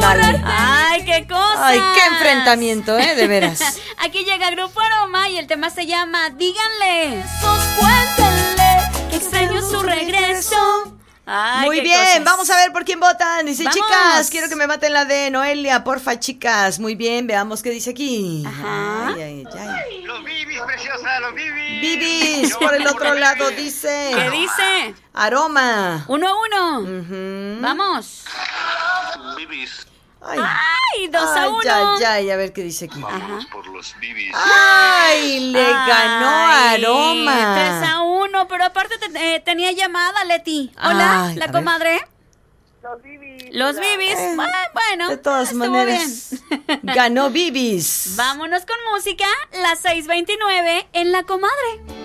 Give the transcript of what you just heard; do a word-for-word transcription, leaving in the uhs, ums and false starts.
vale. Ay, qué cosa. Ay, qué enfrentamiento, ¿eh? De veras. Aquí llega Grupo Aroma y el tema se llama Díganle. Sos, cuéntenle que extraño su regreso. Ay, muy bien, cosas. Vamos a ver por quién votan. Dice, Vamos. chicas, quiero que me maten la de Noelia, porfa, chicas. Muy bien, veamos qué dice aquí. Ajá. Ay, ay, ay. Los bibis, preciosa, los bibis. Bibis, por el otro lado dice. ¿Qué dice? Aroma. Uno a uno. Uh-huh. Vamos. Bibis. Ay, Ay, dos a ay, uno. ay, ay, a ver qué dice aquí. Vamos por los bibis. Ay, le ganó Ay, Aroma. tres a uno, pero aparte te- eh, tenía llamada, Leti. Hola, Ay, la a comadre. Los bibis. Los bibis. Eh, Ah, bueno, De todas estuvo maneras, bien. ganó Bibis. Vámonos con música, las seis veintinueve en La Comadre.